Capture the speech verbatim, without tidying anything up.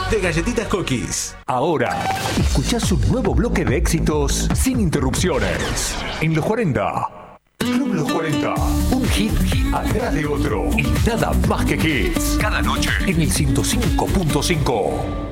de Galletitas Cookies. Ahora, escuchás un nuevo bloque de éxitos sin interrupciones. En los cuarenta. Club Los cuarenta. Un hit, hit atrás de otro. Y nada más que hits. Cada noche en el ciento cinco punto cinco.